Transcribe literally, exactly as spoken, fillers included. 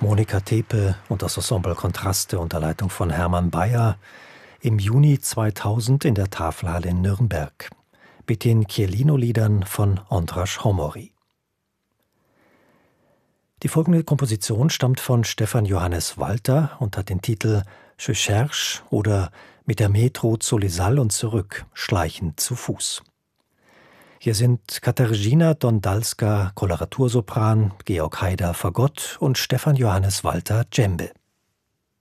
Monika Tepe und das Ensemble Kontraste unter Leitung von Hermann Bayer im Juni zweitausend in der Tafelhalle in Nürnberg mit den Chiellino-Liedern von Ondřáš Homory. Die folgende Komposition stammt von Stefan Johannes Walter und hat den Titel Je cherche oder Mit der Metro zu Lisal und zurück, schleichend zu Fuß. Hier sind Katarzyna Dondalska, Koloratursopran, Georg Haider, Fagott und Stefan Johannes Walter, Djembe.